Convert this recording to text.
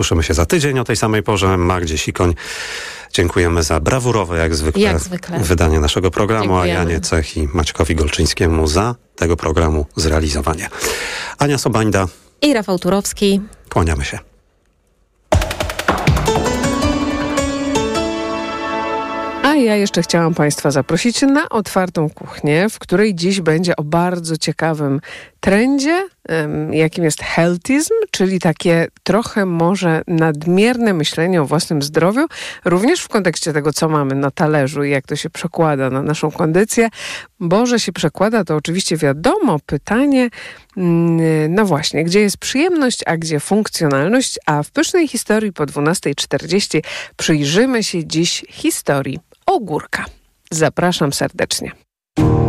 Słyszymy się za tydzień o tej samej porze. Magdzie Sikoń dziękujemy za brawurowe, jak zwykle wydanie naszego programu, dziękujemy. A Janie Cech i Maćkowi Golczyńskiemu za tego programu zrealizowanie. Ania Sobańda i Rafał Turowski. Kłaniamy się. A ja jeszcze chciałam Państwa zaprosić na otwartą kuchnię, w której dziś będzie o bardzo ciekawym trendzie, jakim jest healthism, czyli takie trochę może nadmierne myślenie o własnym zdrowiu, również w kontekście tego, co mamy na talerzu i jak to się przekłada na naszą kondycję. Bo że się przekłada, to oczywiście wiadomo. Pytanie, no właśnie, gdzie jest przyjemność, a gdzie funkcjonalność? A w Pysznej Historii po 12:40 przyjrzymy się dziś historii ogórka. Zapraszam serdecznie.